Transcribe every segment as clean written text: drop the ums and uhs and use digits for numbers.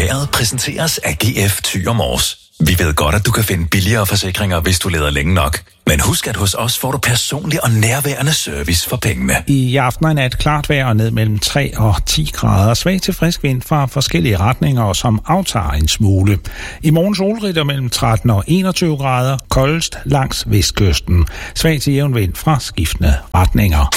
vejret præsenteres af GF Thyre Mors. Vi ved godt, at du kan finde billigere forsikringer, hvis du leder længe nok. Men husk, at hos os får du personlig og nærværende service for pengene. I aften er et klart vejr og ned mellem 3 og 10 grader. Svag til frisk vind fra forskellige retninger, som aftager en smule. I morgen solrigt og mellem 13 og 21 grader. Koldest langs vestkysten. Svag til jævn vind fra skiftende retninger.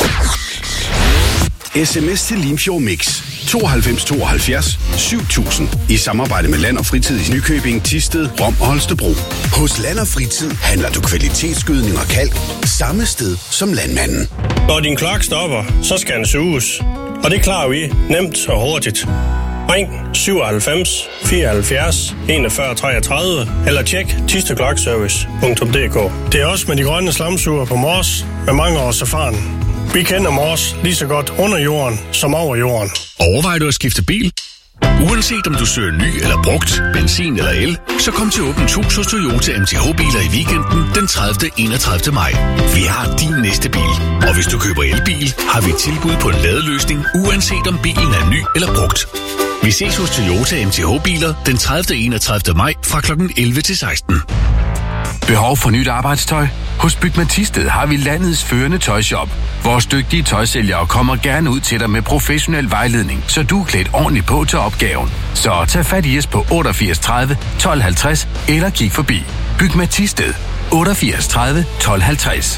SMS til Limfjord Mix 92 72 7000 i samarbejde med Land og Fritid i Nykøbing, Thisted, Rom og Holstebro. Hos Land og Fritid handler du kvalitetsgødning og kalk samme sted som landmanden. Når din klokke stopper, så skal den suges. Og det klarer vi nemt og hurtigt. Ring 97 74 41 33 eller tjek thisteklokkservice.dk. Det er også med de grønne slamsuger på Mors med mange års erfaring. Vi kender Mors lige så godt under jorden som over jorden. Overvejer du at skifte bil? Uanset om du søger ny eller brugt, benzin eller el, så kom til Åbent Hus hos Toyota MTH-biler i weekenden den 30. 31. maj. Vi har din næste bil, og hvis du køber elbil, har vi tilbud på en ladeløsning, uanset om bilen er ny eller brugt. Vi ses hos Toyota MTH-biler den 30. 31. maj fra kl. 11 til 16. Behov for nyt arbejdstøj? Hos Bygma Thisted har vi landets førende tøjshop. Vores dygtige tøjsælgere kommer gerne ud til dig med professionel vejledning, så du er klædt ordentligt på til opgaven. Så tag fat i os på 88 30 12 50 eller kig forbi. Bygma Thisted 88 30 12 50.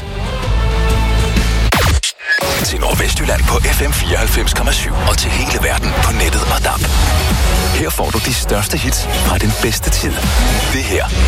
Til Nordvestjylland på FM 94,7 og til hele verden på nettet og DAB. Her får du de største hits fra den bedste tid. Det her